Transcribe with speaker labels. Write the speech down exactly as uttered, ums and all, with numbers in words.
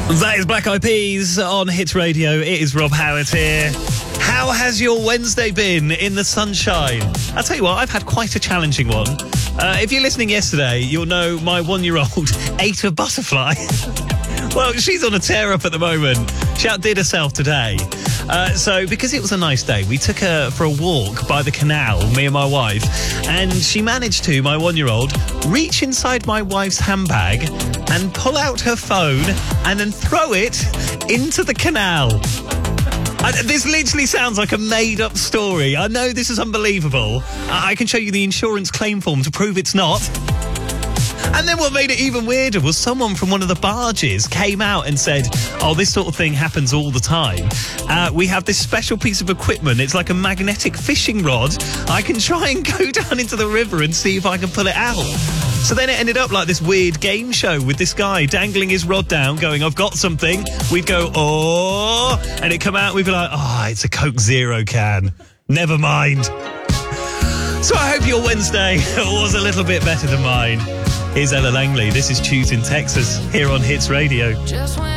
Speaker 1: That is Black Eyed Peas on Hits Radio. It is Rob Howard here. How has your Wednesday been in the sunshine? I'll tell you what, I've had quite a challenging one. Uh, if you're listening yesterday, you'll know my one-year-old ate a butterfly. Well, she's on a tear-up at the moment. She outdid herself today. Uh, so, because it was a nice day, we took her for a walk by the canal, me and my wife, and she managed to, my one-year-old, reach inside my wife's handbag and pull out her phone and then throw it into the canal. I, this literally sounds like a made-up story. I know this is unbelievable. I, I can show you the insurance claim form to prove it's not. And then what made it even weirder was someone from one of the barges came out and said, oh, this sort of thing happens all the time. Uh, we have this special piece of equipment. It's like a magnetic fishing rod. I can try and go down into the river and see if I can pull it out. So then it ended up like this weird game show with this guy dangling his rod down, going, I've got something. We'd go, oh, and it'd come out. We'd be like, oh, it's a Coke Zero can. Never mind. So I hope your Wednesday was a little bit better than mine. Here's Ella Langley. This is Tues in Texas here on Hits Radio.